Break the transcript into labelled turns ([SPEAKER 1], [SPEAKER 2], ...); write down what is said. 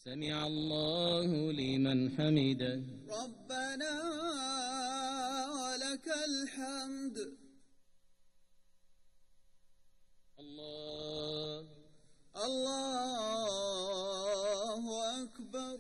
[SPEAKER 1] سمع الله لمن حمده.
[SPEAKER 2] ربنا ولك الحمد.
[SPEAKER 1] الله
[SPEAKER 2] الله أكبر.